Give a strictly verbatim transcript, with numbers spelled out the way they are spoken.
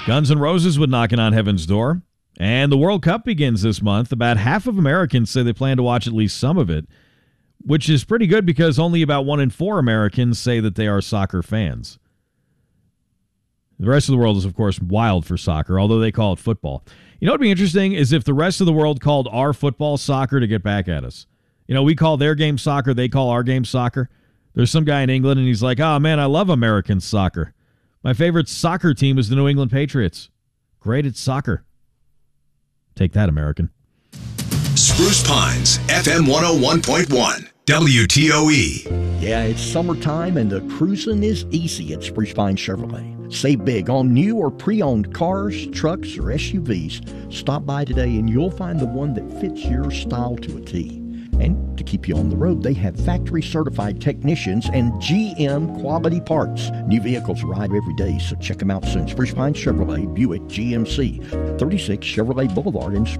Guns N' Roses would knocking on heaven's door. And the World Cup begins this month. About half of Americans say they plan to watch at least some of it, which is pretty good because only about one in four Americans say that they are soccer fans. The rest of the world is, of course, wild for soccer, although they call it football. You know what would be interesting is if the rest of the world called our football soccer to get back at us. You know, we call their game soccer, they call our game soccer. There's some guy in England, and he's like, oh, man, I love American soccer. My favorite soccer team is the New England Patriots. Great at soccer. Take that, American. Spruce Pines, F M one oh one point one, W T O E. Yeah, it's summertime and the cruising is easy at Spruce Pines Chevrolet. Save big on new or pre-owned cars, trucks, or S U Vs. Stop by today and you'll find the one that fits your style to a T. And to keep you on the road, they have factory-certified technicians and G M quality parts. New vehicles arrive every day, so check them out soon. Spruce Pines Chevrolet, Buick, G M C, thirty-six Chevrolet Boulevard in